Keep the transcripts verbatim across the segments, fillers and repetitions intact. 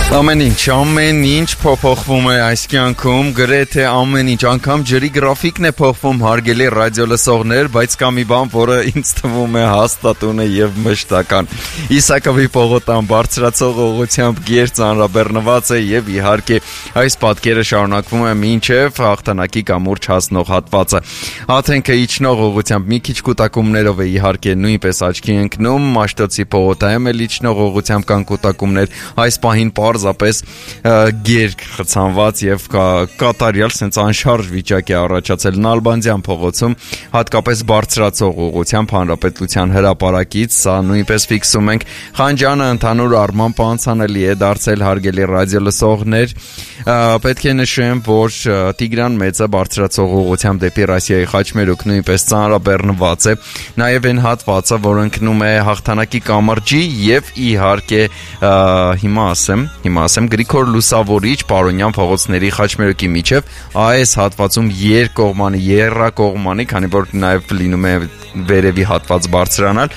Ամեն ինչ, ամեն ինչ փոփոխվում է այս կյանքում, գրեթե ամեն ինչ, անգամ ջրի գրաֆիկն է փոխվում, հարգելի ռադիո լսողներ, բայց կա մի բան, որը ինձ թվում է հաստատուն է եւ մշտական։ Իսակովի պողոտան բարձրացող ուղղությամբ գեր ծանրաբեռնված է եւ իհարկե այս պատկերը շարունակվում է մինչեւ հաղթանակի կամուրջ հասնող հատվածը։ Աթենքը իջնող ուղղությամբ մի քիչ կուտակումներով է իհարկե նույնպես աչքի ընկնում, Մաշտոցի պողոտայում էլ իջնող ուղղությամբ կան կուտակումներ, այս պահին պարզապես գերկ խցանված եւ կատարյալ սենց անշարժ վիճակ է առաջացել Նալբանդյան փողոցում, հատկապես բարձրացող ուղղությամբ Հանրապետության հրապարակից, սա նույնպես ֆիքսում ենք։ Խանջյանը ընդհանուր առմամբ անցանելի է դարձել, հարգելի ռադիո լսողներ, պետք է նշեմ, որ Տիգրան Մեծը բարձրացող ուղղությամբ դեպի Ռասիայի խաչմերուկ նույնպես ծանրաբեռնված է, նաեւ այն հատվածը, որ ընկնում է հաղթանակի կամրջի եւ իհարկե հիմա ասեմ Հիմա ասեմ Գրիգոր Լուսավորիչ Պարոնյան փողոցների խաչմերուկի միջև այս հատվածում երկկողմանի, երրակողմանի, քանի որ նաև լինում է վերևի հատված բարձրանալ,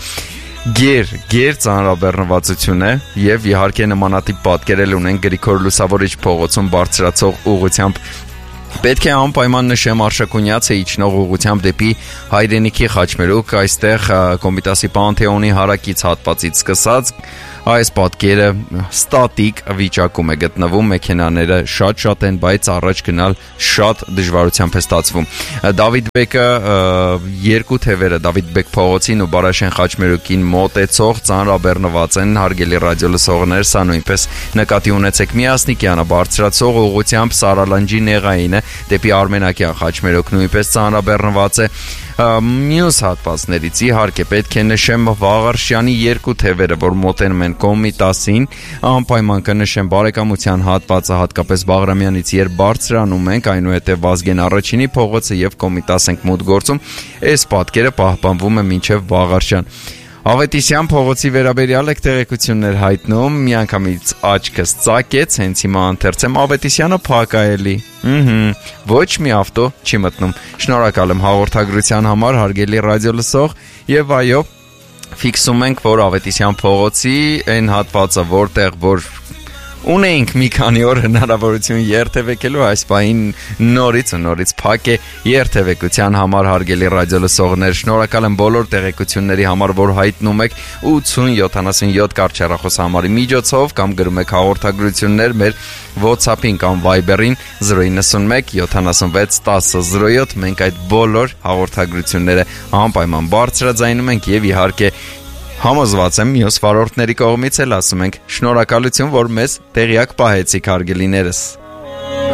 գեր, գեր ծանրաբեռնվածություն է եւ իհարկե նմանատիպ պատկերել ունեն Գրիգոր Լուսավորիչ փողոցում բարձրացող ուղղությամբ։ Պետք է անպայման նշեմ Արշակունյաց է իջնող ուղղությամբ դեպի Հայրենիքի խաչմերուկ, այստեղ Կոմիտասի Պանթեոնի հարակից հատվածից սկսած այս պատկերը ստատիկ վիճակում է գտնվում, մեքենաները շատ-շատ են, բայց առաջ գնալ շատ դժվարությամբ է ստացվում։ Դավիթ Բեկը երկու թևերը Դավիթ Բեկ փողոցին ու Բարաշեն խաչմերուկին մոտեցող ծանրաբեռնված են, հարգելի ռադիո լսողներ, սա նույնպես նկատի ունեցեք։ Միասնիկյանը բարձրացող ուղղությամբ Սարալանջի Նեղայինը դեպի Արմենակյան խաչմերուկ նույնպես ծանրաբեռնված է։ Մյուս հատվածներից իհարկե պետք է նշեմ Վաղարշյանի երկու թևերը, որ մոտենում են Կոմիտասին, անպայման կնշեմ բարեկամության հատվածը, հատկապես Բաղրամյանից երբ բարձրանում ենք, այնուհետև Վազգեն առաջինի փողոցը եւ Կոմիտաս ենք մուտք գործում, այս պատկերը պահպանվում է մինչեւ Վաղարշյան։ Ավետիսյան փողոցի վերաբերյալ եք տեղեկություններ հայտնում, միանգամից աչքս ծակեց, հենց հիմա ընթերցեմ Ավետիսյանը փակ է էլի։ Ըհը, ոչ մի ավտո չի մտնում։ Շնորհակալ եմ հաղորդագրության համար, հարգելի ռադիո լսող, եւ այո, ֆիքսում ենք, որ Ավետիսյան փողոցի այն հատվածը, որտեղ որ ունենք մի քանի օր հնարավորություն երթևեկելու, այս պահին նորից ու նորից փակ է երթևեկության համար, հարգելի ռադիո լսողներ, շնորհակալ եմ բոլոր տեղեկությունների համար, որ հայտնում եք ութ յոթանասունյոթ կարճեռախոս համարի միջոցով կամ գրում եք հաղորդագրություններ մեր WhatsApp-ին կամ Viber-ին զրո իննսունմեկ յոթանասունվեց տասը զրո յոթ, մենք այդ բոլոր հաղորդագրությունները անպայման բարձրաձայնում ենք եւ իհարկե համոզված եմ մյուս վարորդների կողմից էլ ասում ենք շնորհակալություն, որ մեզ տեղյակ պահեցիք, հարգելիներս։